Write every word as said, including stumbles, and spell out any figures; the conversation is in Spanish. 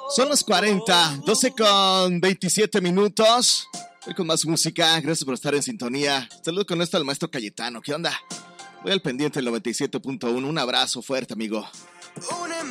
Son los cuarenta, doce con veintisiete minutos. Voy con más música, gracias por estar en sintonía. Saludo con esto al maestro Cayetano, ¿qué onda? Voy al pendiente del noventa y siete punto uno, un abrazo fuerte, amigo.